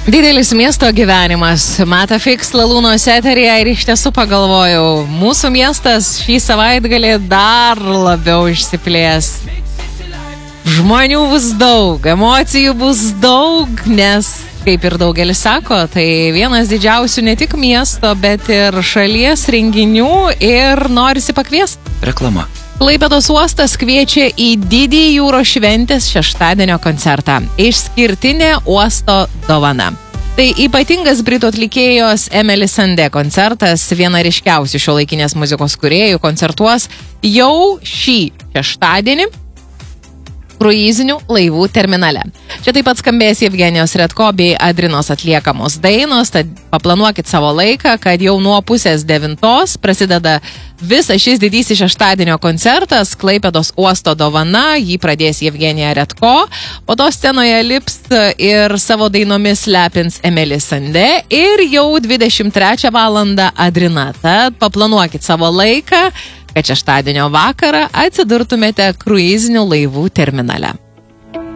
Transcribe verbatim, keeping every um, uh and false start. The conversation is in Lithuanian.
Didelis miesto gyvenimas. Matafix Lalūnos eteryje ir iš tiesų pagalvojau, mūsų miestas šį savaitgalį dar labiau išsiplės. Žmonių bus daug, emocijų bus daug, nes, kaip ir daugelis sako, tai vienas didžiausių ne tik miesto, bet ir šalies renginių ir norisi pakviesti. Reklama. Klaipėdos uostas kviečia į didįjį jūros šventės šeštadienio koncertą. Išskirtinė uosto dovana. Tai ypatingas britų atlikėjos Emily Sandé koncertas, viena ryškiausių šiuolaikinės muzikos kūrėjų, koncertuos jau šį šeštadienį kruizinių laivų terminale. Čia taip pat skambės Evgenijos Redko bei Adrinos atliekamos dainos, tad paplanuokit savo laiką, kad jau nuo pusės devintos prasideda visas šis didysis šeštadienio koncertas, Klaipėdos uosto dovana, jį pradės Evgenija Redko, po to scenoje lips ir savo dainomis lepins Emily Sandé ir jau dvidešimt trečią valandą Adrina. Tad paplanuokit savo laiką, kad šeštadienio vakarą atsidurtumėte kruizinių laivų terminale.